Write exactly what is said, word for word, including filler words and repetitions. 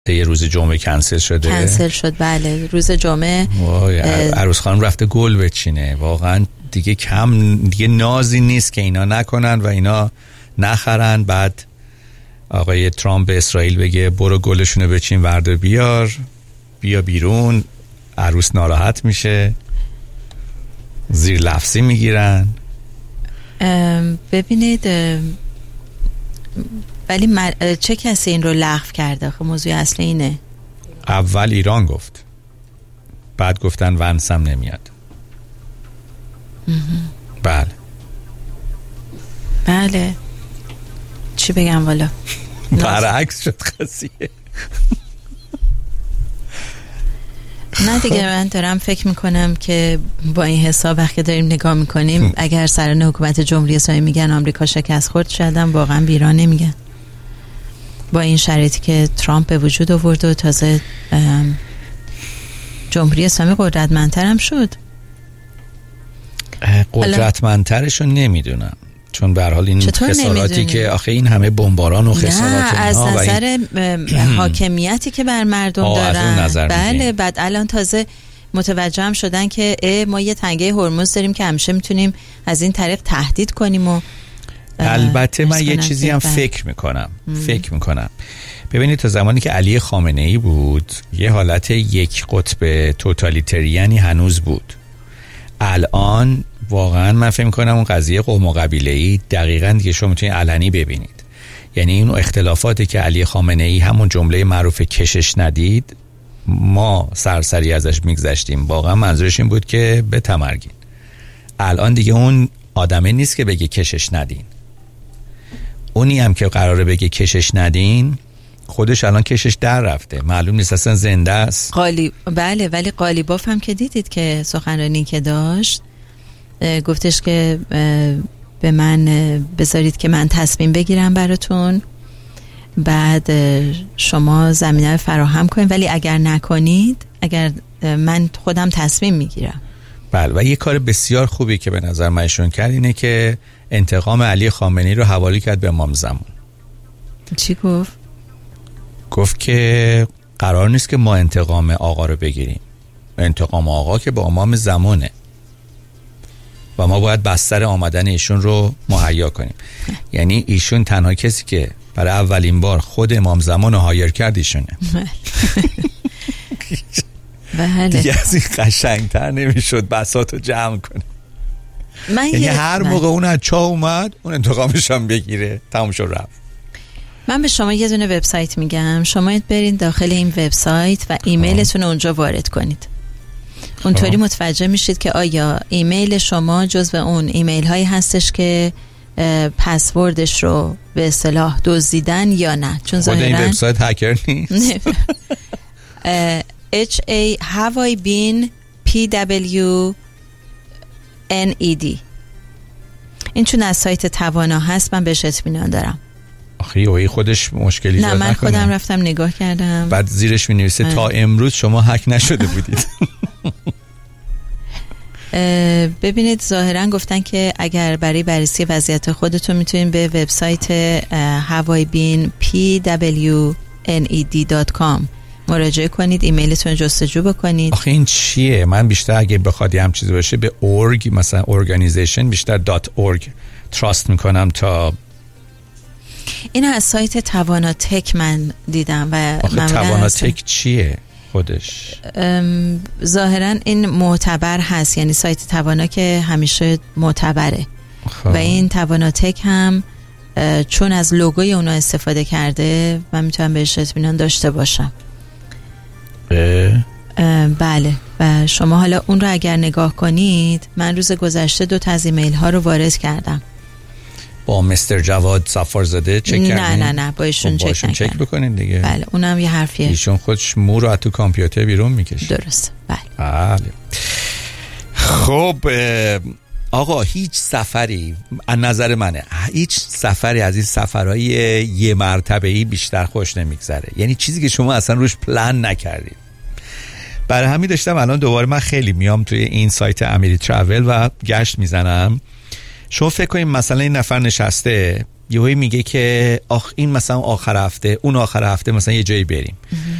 یه روز جمعه کنسل شده. کنسل شد بله، روز جمعه. عروس خانم رفته گل بچینه. واقعا دیگه کم دیگه نازی نیست که اینا نکنن و اینا نخرن. بعد آقای ترامپ به اسرائیل بگه برو گلشونو بچین وردار بیار، بیا بیرون. عروس ناراحت میشه، زیر لفظی میگیرن. ببینید ولی مر... چه کسی این رو لغو کرده؟ خب موضوع اصلی اینه. اول ایران گفت، بعد گفتن ونسم نمیاد. بله بله چی بگم والا برعکس شد قضیه. نه دیگه من دارم فکر میکنم که با این حساب وقتی داریم نگاه میکنیم اگر سران حکومت جمهوری اسلامی میگن آمریکا شکست خورد، شاید هم واقعا بیران نمیگن. با این شرایطی که ترامپ به وجود آورد و تازه جمهوری اسلامی قدرتمندتر هم شد. قدرتمندترش رو نمیدونم، چون به هر حال این خساراتی که آخه این همه بمباران و خسارات از نظر حاکمیتی که بر مردم دارن. بله میگه. بعد الان تازه متوجه هم شدن که ما یه تنگه هرمز داریم که همیشه میتونیم از این طریق تهدید کنیم. و البته من یه چیزی هم فکر میکنم ام. فکر میکنم ببینید تا زمانی که علی خامنه ای بود یه حالت یک قطب توتالیتریانی هنوز بود. الان واقعا من فکر می‌کنم اون قضیه قوم و قبیله‌ای دقیقاً دیگه شما میتونید علنی ببینید. یعنی این اختلافاتی که علی خامنه‌ای همون جمله معروف کشش ندید ما سرسری ازش میگذشتیم، واقعا منظورش این بود که به تمرگین. الان دیگه اون آدمه نیست که بگه کشش ندین. اونی هم که قراره بگه کشش ندین خودش الان کشش در رفته، معلوم نیست اصلا زنده است. قالی بله، ولی قالیباف هم که دیدید که سخنرانی که داشت گفتش که به من بذارید که من تصمیم بگیرم براتون، بعد شما زمینه رو فراهم کنید، ولی اگر نکنید اگر من خودم تصمیم میگیرم. بله و یه کار بسیار خوبی که به نظر من ایشون کرد اینه که انتقام علی خامنه‌ای رو حواله کرد به امام زمان. چی گفت؟ گفت که قرار نیست که ما انتقام آقا رو بگیریم، انتقام آقا که با امام زمانه و ما باید بستر آمدن ایشون رو مهیا کنیم. یعنی ایشون تنها کسی که برای اولین بار خود امام زمان رو هایر کرد ایشونه. بله. دیگه از این قشنگتر نمیشد بساط رو جمع کنه. یعنی هر موقع اون از چاه اومد اون انتقامش هم بگیره، تموم شد رفت. من به شما یه دونه وبسایت میگم، شما برید داخل این وبسایت و ایمیلتون رو اونجا وارد کنید. اونطوری متوجه میشید که آیا ایمیل شما جزو اون ایمیل هایی هستش که پسوردش رو به اصطلاح دزدیدن یا نه. چون خود این وبسایت هکر نیست. H A have I been P W N E D. این چون از سایت توانا هست من بهش اطمینان دارم. آخه اوی خودش مشکلی نه من نکنه. خودم رفتم نگاه کردم. بعد زیرش می نویسه تا امروز شما هک نشده بودید. ببینید ظاهرا گفتن که اگر برای بررسی وضعیت خودتون میتونید به وبسایت have I been P W N E D dot com مراجعه کنید، ایمیلتون جستجو بکنید. آخه این چیه؟ من بیشتر اگه بخواد هم چیزی باشه به org مثلا organization بیشتر .org تراست میکنم تا این از سایت توانا تک من دیدم. و آخه توانا تک چیه خودش؟ ظاهرا این معتبر هست، یعنی سایت توانا که همیشه معتبره. خب. و این توانا تک هم چون از لوگوی اونا استفاده کرده من میتونم بهش اطمینان داشته باشم. بله و شما حالا اون رو اگر نگاه کنید، من روز گذشته دو تا از ایمیل ها رو وارد کردم. با مستر جواد صفارزاده چک کردین؟ نه نه نه با ایشون چک نکردم. چک بکنین دیگه. بله اونم یه حرفیه. ایشون خودش مو رو از تو کامپیوتر بیرون میکشه. درست. بله. بله. خب آقا هیچ سفری از نظر منه هیچ سفری از این سفرهای یه مرتبه‌ای بیشتر خوش نمیگذره. یعنی چیزی که شما اصلا روش پلان نکردید. برای همین داشتم الان دوباره من خیلی میام توی این سایت امیری تراول و گشت میزنم. شما فکر کنید مثلا این نفر نشسته یهویی میگه که آخ این مثلا آخر هفته، اون آخر هفته مثلا یه جایی بریم.